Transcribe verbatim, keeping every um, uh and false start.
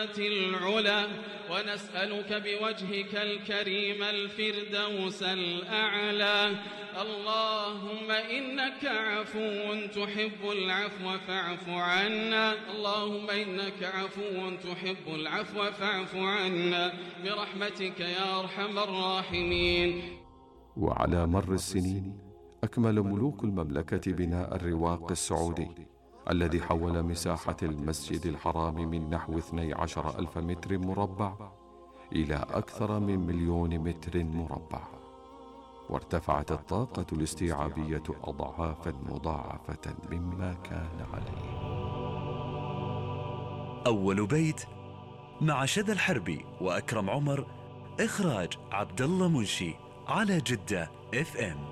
العلا، ونسألك بوجهك الكريم الفردوس الأعلى. اللهم إنك عفو تحب العفو فاعف عنا، اللهم إنك عفو تحب العفو فاعف عنا برحمتك يا أرحم الراحمين. وعلى مر السنين أكمل ملوك المملكة بناء الرواق السعودي الذي حول مساحة المسجد الحرام من نحو اثني عشر ألف متر مربع إلى أكثر من مليون متر مربع، وارتفعت الطاقة الاستيعابية أضعافا مضاعفة مما كان عليه. أول بيت مع شذى الحربي وأكرم عمر، إخراج عبد الله منشي، على جدة اف ام.